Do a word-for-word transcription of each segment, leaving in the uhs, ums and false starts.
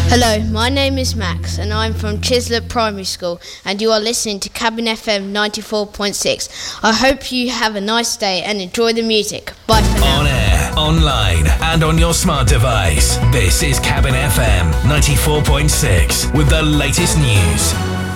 Hello, my name is Max and I'm from Chislett Primary School and you are listening to Cabin F M ninety-four point six. I hope you have a nice day and enjoy the music. Bye for now. On air, online and on your smart device. This is Cabin F M ninety-four point six with the latest news.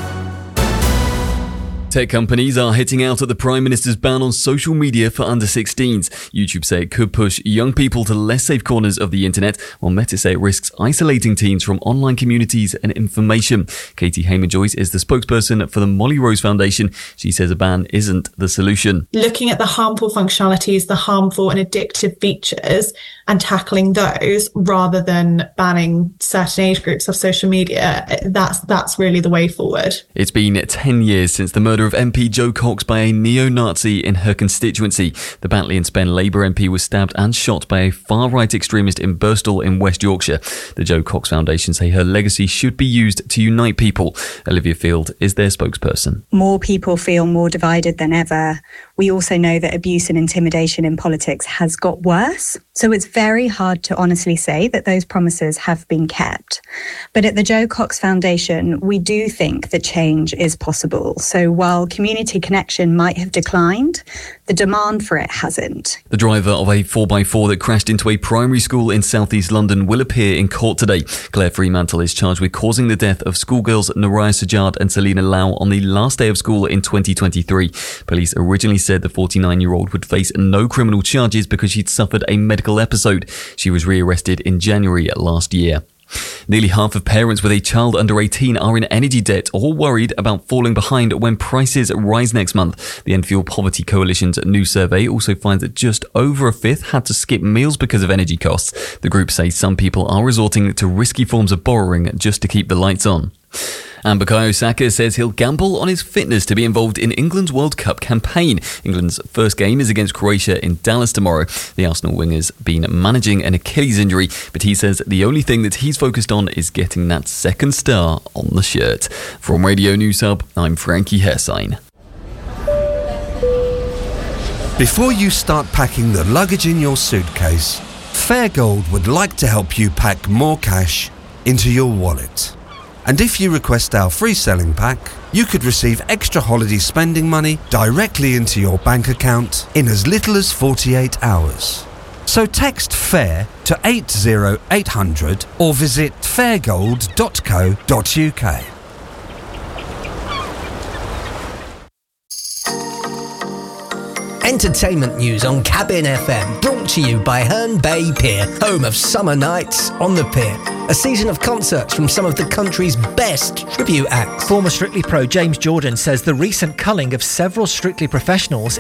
Tech companies are hitting out at the Prime Minister's ban on social media for under sixteens. YouTube say it could push young people to less safe corners of the internet, while Meta say it risks isolating teens from online communities and information. Katie Hayman-Joyce is the spokesperson for the Molly Rose Foundation. She says a ban isn't the solution. Looking at the harmful functionalities, the harmful and addictive features, and tackling those rather than banning certain age groups of social media, that's that's really the way forward. It's been ten years since the murder of M P Jo Cox by a neo-Nazi in her constituency. The Batley and Spen Labour M P was stabbed and shot by a far-right extremist in Birstall in West Yorkshire. The Jo Cox Foundation say her legacy should be used to unite people. Olivia Field is their spokesperson. More people feel more divided than ever. We also know that abuse and intimidation in politics has got worse. So it's very hard to honestly say that those promises have been kept. But at the Jo Cox Foundation, we do think that change is possible. So while community connection might have declined, the demand for it hasn't. The driver of a four by four that crashed into a primary school in southeast London will appear in court today. Claire Fremantle is charged with causing the death of schoolgirls Naraya Sajjad and Selina Lau on the last day of school in twenty twenty-three. Police originally said the forty-nine-year-old would face no criminal charges because she'd suffered a medical episode. She was rearrested in January last year. Nearly half of parents with a child under eighteen are in energy debt or worried about falling behind when prices rise next month. The End Fuel Poverty Coalition's new survey also finds that just over a fifth had to skip meals because of energy costs. The group says some people are resorting to risky forms of borrowing just to keep the lights on. And Bukayo Saka says he'll gamble on his fitness to be involved in England's World Cup campaign. England's first game is against Croatia in Dallas tomorrow. The Arsenal winger's been managing an Achilles injury, but he says the only thing that he's focused on is getting that second star on the shirt. From Radio News Hub, I'm Frankie Hersign. Before you start packing the luggage in your suitcase, Fairgold would like to help you pack more cash into your wallet. And if you request our free selling pack, you could receive extra holiday spending money directly into your bank account in as little as forty-eight hours. So text FAIR to eight zero eight hundred or visit fairgold dot co dot uk. Entertainment news on Cabin F M, brought to you by Herne Bay Pier, home of Summer Nights on the Pier. A season of concerts from some of the country's best tribute acts. Former Strictly Pro James Jordan says the recent culling of several Strictly professionals